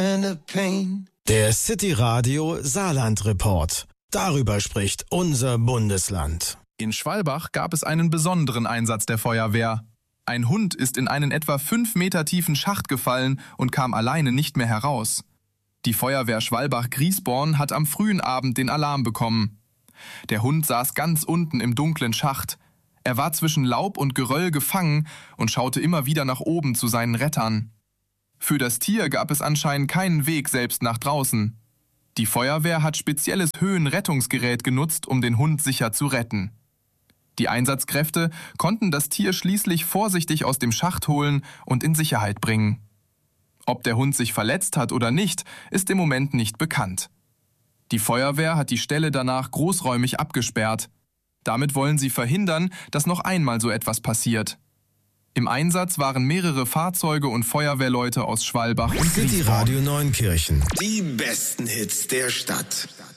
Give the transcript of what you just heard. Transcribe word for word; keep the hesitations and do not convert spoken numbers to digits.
Der City Radio Saarland Report. Darüber spricht unser Bundesland. In Schwalbach gab es einen besonderen Einsatz der Feuerwehr. Ein Hund ist in einen etwa fünf Meter tiefen Schacht gefallen und kam alleine nicht mehr heraus. Die Feuerwehr Schwalbach-Griesborn hat am frühen Abend den Alarm bekommen. Der Hund saß ganz unten im dunklen Schacht. Er war zwischen Laub und Geröll gefangen und schaute immer wieder nach oben zu seinen Rettern. Für das Tier gab es anscheinend keinen Weg selbst nach draußen. Die Feuerwehr hat spezielles Höhenrettungsgerät genutzt, um den Hund sicher zu retten. Die Einsatzkräfte konnten das Tier schließlich vorsichtig aus dem Schacht holen und in Sicherheit bringen. Ob der Hund sich verletzt hat oder nicht, ist im Moment nicht bekannt. Die Feuerwehr hat die Stelle danach großräumig abgesperrt. Damit wollen sie verhindern, dass noch einmal so etwas passiert. Im Einsatz waren mehrere Fahrzeuge und Feuerwehrleute aus Schwalbach und City Radio Neunkirchen. Die besten Hits der Stadt.